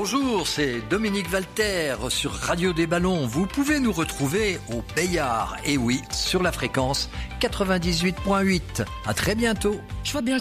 Bonjour, c'est Dominique Valter sur Radio des Ballons. Vous pouvez nous retrouver au Bayard, et oui, sur la fréquence 98.8. À très bientôt. Je vois bien